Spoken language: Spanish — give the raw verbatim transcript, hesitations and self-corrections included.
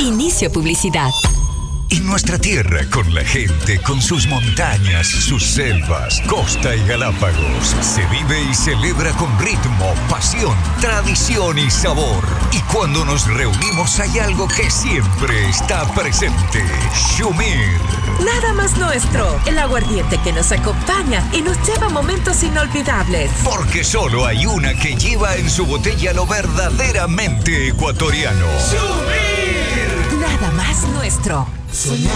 Inicio publicidad. Y nuestra tierra, con la gente, con sus montañas, sus selvas, costa y Galápagos, se vive y celebra con ritmo, pasión, tradición y sabor. Y cuando nos reunimos hay algo que siempre está presente: Shumir. Nada más nuestro, el aguardiente que nos acompaña y nos lleva a momentos inolvidables. Porque solo hay una que lleva en su botella lo verdaderamente ecuatoriano. ¡Shumir! Nada más nuestro. Soñar